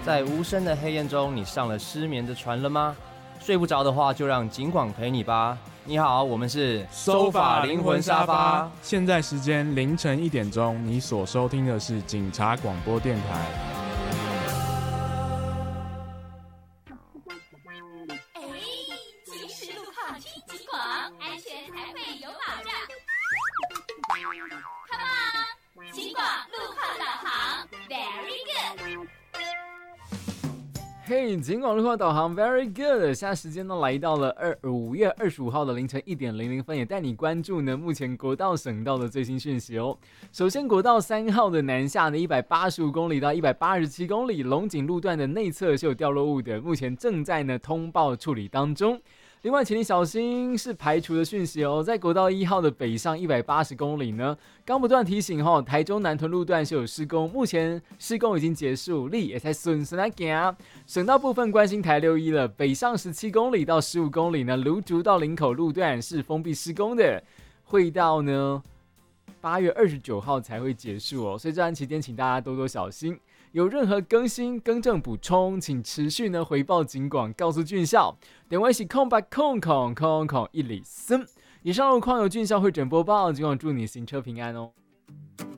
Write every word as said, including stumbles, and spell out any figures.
在无声的黑夜中，你上了失眠的船了吗？睡不着的话，就让警广陪你吧。你好，我们是收法灵魂沙发。现在时间凌晨一点钟，你所收听的是警察广播电台。 哎，及时路况听警广，安全才会有保障。Come on， 警广路况导航 ，Very good。 嘿，警广路况导航 very good。现在时间呢来到了二五月二十五号的凌晨一点零零分，也带你关注呢目前国道省道的最新讯息哦。首先，国道三号的南下呢一百八十五公里到一百八十七公里，龙井路段的内侧是有掉落物的，目前正在呢通报处理当中。另外，请你小心是排除的讯息哦。在国道一号的北上一百八十公里呢，刚不断提醒哦，台中南屯路段是有施工，目前施工已经结束，你也才顺顺来行。省道部分关心台六一了，北上十七公里到十五公里呢，芦竹到林口路段是封闭施工的，会到呢八月二十九号才会结束哦，所以这段期间请大家多多小心。有任何更新、更正、补充，请持续呢回报警广，告诉俊孝。电话是空八空空空空一里森。以上路况由俊孝会诊播报，警广祝你行车平安哦。